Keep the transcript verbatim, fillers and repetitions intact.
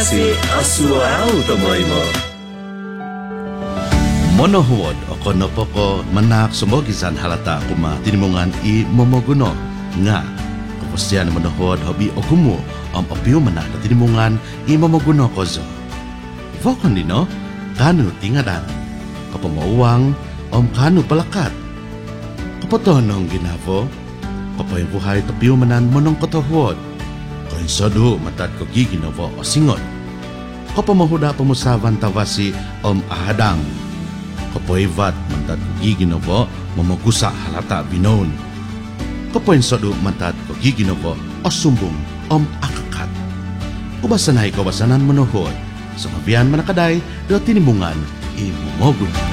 kasih asuau tomoimo. Monohuod o konopoko manak sumogizan halata kuma tinimungan i momoguno nga kapasyan monohuod hobi okumu om opio manak na tinimungan i momoguno kozo. Vokon dino kanu tingadan kapamauwang om kanu palakat kapotonong ginavo kapoy buhay tapio manan monong kotohuod kain sodo matat ko giginovo o singot kapamahuda pamusavan tawasi om ahadang kapoivat mantat ko giginovo mamagusa halata binon kapoin sodo mantat ko giginovo o sumbong om akakat ubasanay kawasanan manohod sa mabiyan manakaday do tinimungan i momogun.